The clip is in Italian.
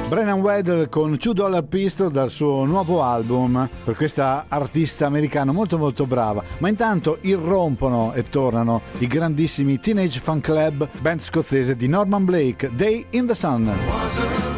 Brennan Weddle con $2 Pistol dal suo nuovo album, per questa artista americana molto molto brava. Ma intanto irrompono e tornano i grandissimi Teenage Fan Club, band scozzese di Norman Blake, Day in the Sun.